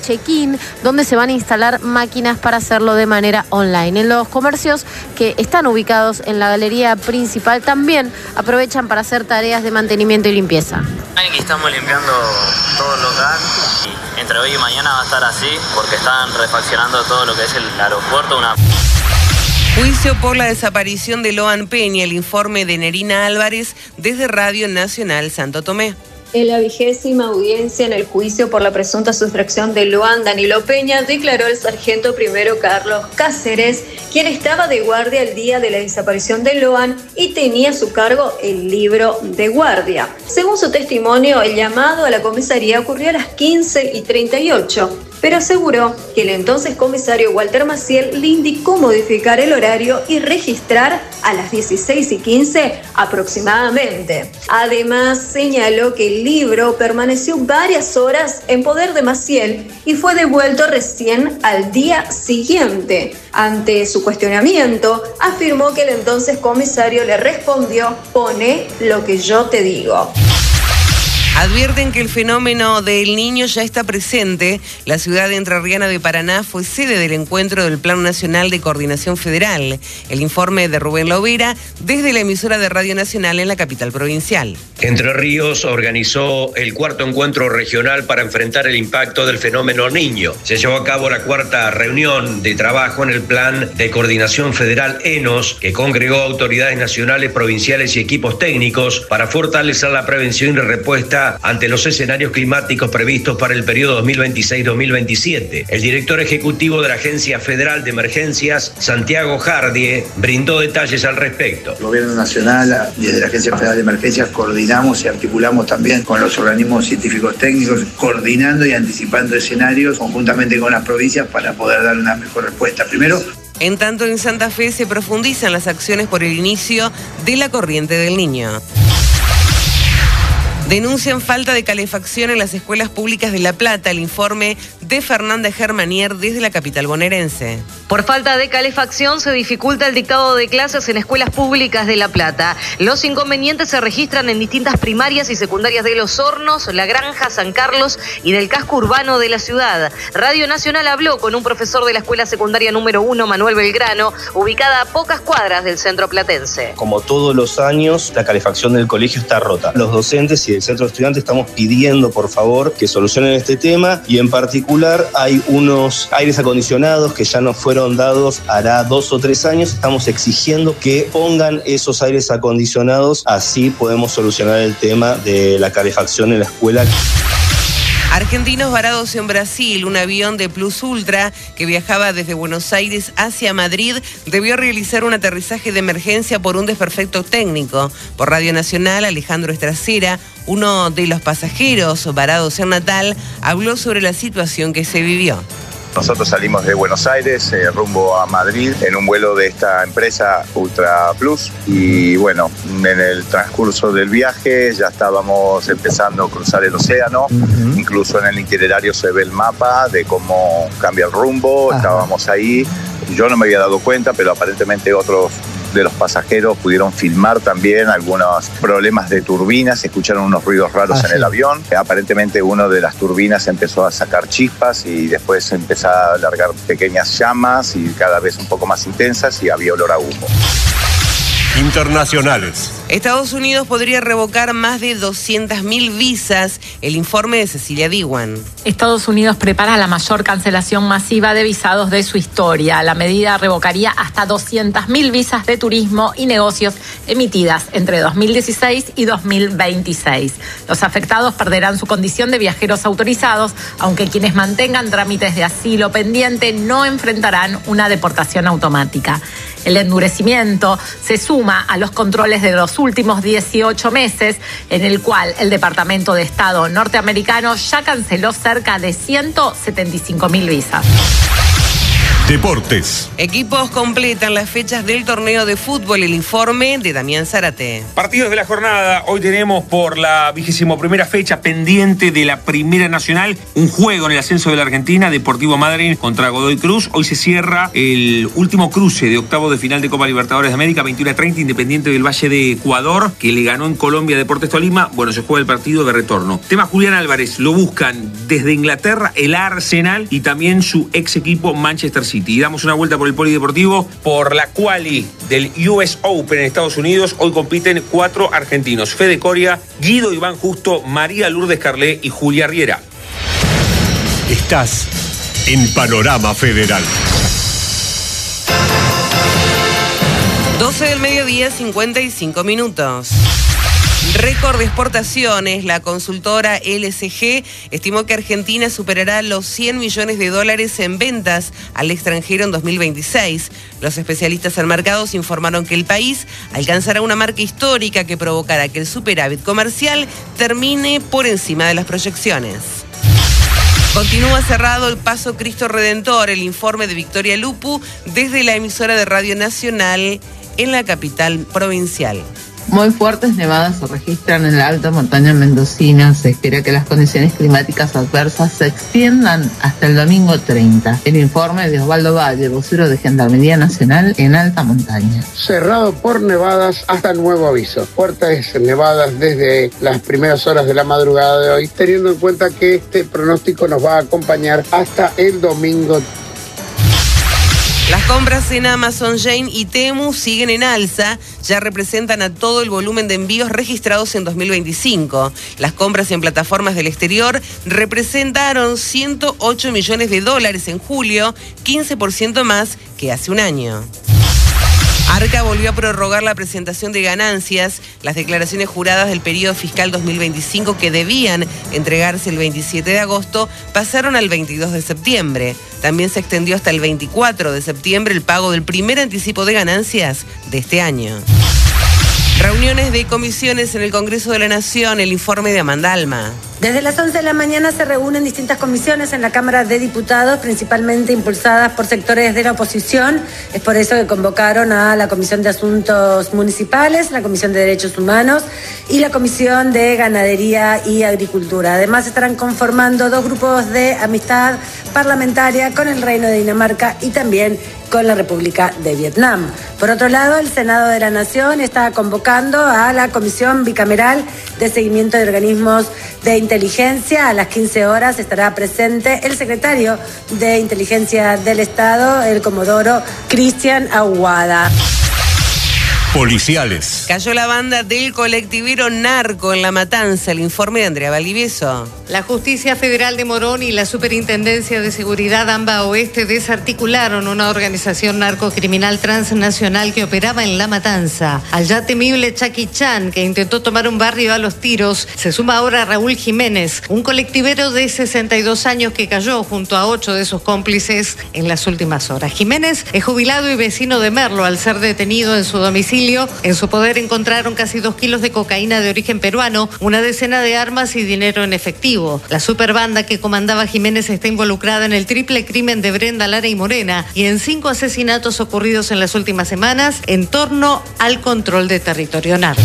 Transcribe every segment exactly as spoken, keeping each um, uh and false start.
check-in, donde se van a instalar máquinas para hacerlo de manera online. En los comercios que están ubicados en la galería principal también aprovechan para hacer tareas de mantenimiento y limpieza. Aquí estamos limpiando todo el local y entre hoy y mañana va a estar así porque están refaccionando todo lo que es el aeropuerto. Una... Juicio por la desaparición de Loan Peña, el informe de Nerina Álvarez desde Radio Nacional Santo Tomé. En la vigésima audiencia en el juicio por la presunta sustracción de Loan Danilo Peña, declaró el sargento primero Carlos Cáceres, quien estaba de guardia el día de la desaparición de Loan y tenía a su cargo el libro de guardia. Según su testimonio, el llamado a la comisaría ocurrió a las quince y treinta y ocho, pero aseguró que el entonces comisario Walter Maciel le indicó modificar el horario y registrar a las dieciséis y quince aproximadamente. Además, señaló que el libro permaneció varias horas en poder de Maciel y fue devuelto recién al día siguiente. Ante su cuestionamiento, afirmó que el entonces comisario le respondió: "Pone lo que yo te digo". Advierten que el fenómeno del Niño ya está presente. La ciudad de entrerriana de Paraná fue sede del encuentro del Plan Nacional de Coordinación Federal. El informe de Rubén Lovera desde la emisora de Radio Nacional en la capital provincial. Entre Ríos organizó el cuarto encuentro regional para enfrentar el impacto del fenómeno Niño. Se llevó a cabo la cuarta reunión de trabajo en el Plan de Coordinación Federal ENOS, que congregó autoridades nacionales, provinciales y equipos técnicos para fortalecer la prevención y respuesta ante los escenarios climáticos previstos para el periodo dos mil veintiséis dos mil veintisiete. El director ejecutivo de la Agencia Federal de Emergencias, Santiago Jardie, brindó detalles al respecto. El Gobierno Nacional, desde la Agencia Federal de Emergencias, coordinamos y articulamos también con los organismos científicos técnicos, coordinando y anticipando escenarios conjuntamente con las provincias para poder dar una mejor respuesta. Primero, en tanto, en Santa Fe se profundizan las acciones por el inicio de la corriente del Niño. Denuncian falta de calefacción en las escuelas públicas de La Plata. El informe de Fernanda Germanier desde la capital bonaerense. Por falta de calefacción se dificulta el dictado de clases en escuelas públicas de La Plata. Los inconvenientes se registran en distintas primarias y secundarias de Los Hornos, La Granja, San Carlos y del casco urbano de la ciudad. Radio Nacional habló con un profesor de la escuela secundaria número uno, Manuel Belgrano, ubicada a pocas cuadras del centro platense. Como todos los años, la calefacción del colegio está rota. Los docentes y el centro de estudiantes estamos pidiendo, por favor, que solucionen este tema, y en particular hay unos aires acondicionados que ya nos fueron dados hará dos o tres años. Estamos exigiendo que pongan esos aires acondicionados, así podemos solucionar el tema de la calefacción en la escuela. Argentinos varados en Brasil. Un avión de Plus Ultra que viajaba desde Buenos Aires hacia Madrid debió realizar un aterrizaje de emergencia por un desperfecto técnico. Por Radio Nacional, Alejandro Estracera, uno de los pasajeros varados en Natal, habló sobre la situación que se vivió. Nosotros salimos de Buenos Aires eh, rumbo a Madrid en un vuelo de esta empresa Ultra Plus y bueno, en el transcurso del viaje ya estábamos empezando a cruzar el océano, uh-huh. Incluso en el itinerario se ve el mapa de cómo cambia el rumbo, uh-huh. Estábamos ahí, yo no me había dado cuenta, pero aparentemente otros de los pasajeros pudieron filmar también algunos problemas de turbinas, se escucharon unos ruidos raros ah, en sí. el avión. Aparentemente una de las turbinas empezó a sacar chispas y después empezó a largar pequeñas llamas y cada vez un poco más intensas y había olor a humo. Internacionales. Estados Unidos podría revocar más de doscientas mil visas. El informe de Cecilia Diwan. Estados Unidos prepara la mayor cancelación masiva de visados de su historia. La medida revocaría hasta doscientas mil visas de turismo y negocios emitidas entre dos mil dieciséis y dos mil veintiséis. Los afectados perderán su condición de viajeros autorizados, aunque quienes mantengan trámites de asilo pendiente no enfrentarán una deportación automática. El endurecimiento se suma a los controles de los últimos dieciocho meses, en el cual el Departamento de Estado norteamericano ya canceló cerca de ciento setenta y cinco mil visas. Deportes. Equipos completan las fechas del torneo de fútbol. El informe de Damián Zárate. Partidos de la jornada. Hoy tenemos por la vigésimo primera fecha pendiente de la Primera Nacional un juego en el ascenso de la Argentina, Deportivo Madryn contra Godoy Cruz. Hoy se cierra el último cruce de octavos de final de Copa Libertadores de América, veintiuno a treinta, Independiente del Valle de Ecuador, que le ganó en Colombia Deportes Tolima. Bueno, se juega el partido de retorno. Tema Julián Álvarez. Lo buscan desde Inglaterra el Arsenal y también su ex equipo Manchester City. Y damos una vuelta por el polideportivo. Por la quali del U S Open en Estados Unidos, hoy compiten cuatro argentinos: Fede Coria, Guido Iván Justo, María Lourdes Carlé y Julia Riera. Estás en Panorama Federal. doce del mediodía, cincuenta y cinco minutos. Récord de exportaciones. La consultora L S G estimó que Argentina superará los cien millones de dólares en ventas al extranjero en dos mil veintiséis. Los especialistas en mercados informaron que el país alcanzará una marca histórica que provocará que el superávit comercial termine por encima de las proyecciones. Continúa cerrado el Paso Cristo Redentor. El informe de Victoria Lupu desde la emisora de Radio Nacional en la capital provincial. Muy fuertes nevadas se registran en la alta montaña mendocina. Se espera que las condiciones climáticas adversas se extiendan hasta el domingo treinta. El informe de Osvaldo Valle, vocero de Gendarmería Nacional en alta montaña. Cerrado por nevadas hasta nuevo aviso. Fuertes nevadas desde las primeras horas de la madrugada de hoy, teniendo en cuenta que este pronóstico nos va a acompañar hasta el domingo. Las compras en Amazon, Jane y Temu siguen en alza, ya representan a todo el volumen de envíos registrados en dos mil veinticinco. Las compras en plataformas del exterior representaron ciento ocho millones de dólares en julio, quince por ciento más que hace un año. Arca volvió a prorrogar la presentación de ganancias. Las declaraciones juradas del periodo fiscal dos mil veinticinco, que debían entregarse el veintisiete de agosto, pasaron al veintidós de septiembre. También se extendió hasta el veinticuatro de septiembre el pago del primer anticipo de ganancias de este año. Reuniones de comisiones en el Congreso de la Nación. El informe de Amanda Alma. Desde las once de la mañana se reúnen distintas comisiones en la Cámara de Diputados, principalmente impulsadas por sectores de la oposición. Es por eso que convocaron a la Comisión de Asuntos Municipales, la Comisión de Derechos Humanos y la Comisión de Ganadería y Agricultura. Además, estarán conformando dos grupos de amistad parlamentaria con el Reino de Dinamarca y también con la República de Vietnam. Por otro lado, el Senado de la Nación está convocando a la Comisión Bicameral de Seguimiento de Organismos de Inteligencia. A las quince horas estará presente el secretario de Inteligencia del Estado, el comodoro Cristian Aguada. Policiales. Cayó la banda del colectivero Narco en La Matanza. El informe de Andrea Valdivieso. La Justicia Federal de Morón y la Superintendencia de Seguridad AMBA Oeste desarticularon una organización narcocriminal transnacional que operaba en La Matanza. Al ya temible Chucky Chan, que intentó tomar un barrio a los tiros, se suma ahora Raúl Jiménez, un colectivero de sesenta y dos años que cayó junto a ocho de sus cómplices en las últimas horas. Jiménez es jubilado y vecino de Merlo. Al ser detenido en su domicilio, en su poder encontraron casi dos kilos de cocaína de origen peruano, una decena de armas y dinero en efectivo. La superbanda que comandaba Jiménez está involucrada en el triple crimen de Brenda, Lara y Morena y en cinco asesinatos ocurridos en las últimas semanas en torno al control de territorio narco.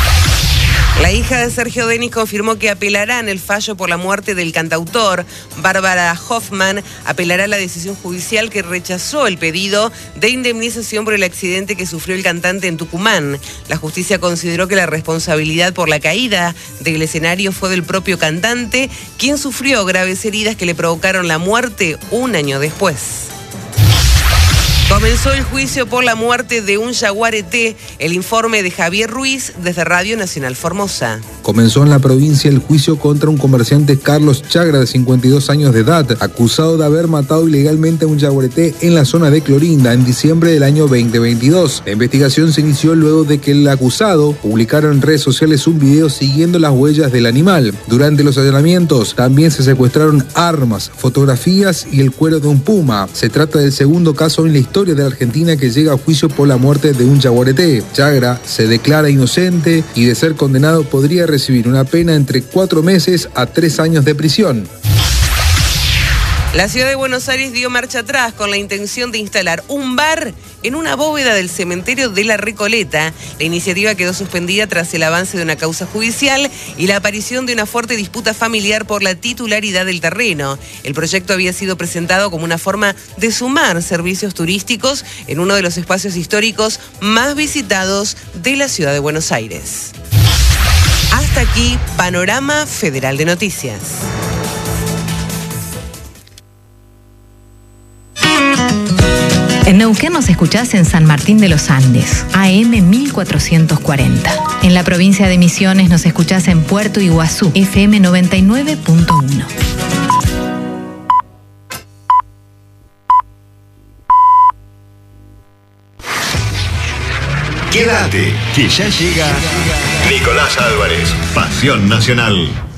La hija de Sergio Denis confirmó que apelará en el fallo por la muerte del cantautor. Bárbara Hoffman apelará a la decisión judicial que rechazó el pedido de indemnización por el accidente que sufrió el cantante en Tucumán. La justicia consideró que la responsabilidad por la caída del escenario fue del propio cantante, quien sufrió graves heridas que le provocaron la muerte un año después. Comenzó el juicio por la muerte de un yaguareté. El informe de Javier Ruiz desde Radio Nacional Formosa. Comenzó en la provincia el juicio contra un comerciante, Carlos Chagra, de cincuenta y dos años de edad, acusado de haber matado ilegalmente a un yaguareté en la zona de Clorinda en diciembre del año veinte veintidós. La investigación se inició luego de que el acusado publicara en redes sociales un video siguiendo las huellas del animal. Durante los allanamientos también se secuestraron armas, fotografías y el cuero de un puma. Se trata del segundo caso en la historia de la Argentina que llega a juicio por la muerte de un yaguareté. Chagra se declara inocente y, de ser condenado, podría recibir una pena entre cuatro meses a tres años de prisión. La ciudad de Buenos Aires dio marcha atrás con la intención de instalar un bar en una bóveda del cementerio de La Recoleta. La iniciativa quedó suspendida tras el avance de una causa judicial y la aparición de una fuerte disputa familiar por la titularidad del terreno. El proyecto había sido presentado como una forma de sumar servicios turísticos en uno de los espacios históricos más visitados de la ciudad de Buenos Aires. Hasta aquí, Panorama Federal de Noticias. En Neuquén nos escuchás en San Martín de los Andes, A M mil cuatrocientos cuarenta. En la provincia de Misiones nos escuchás en Puerto Iguazú, F M noventa y nueve punto uno. Quédate, que ya llega Nicolás Álvarez, Pasión Nacional.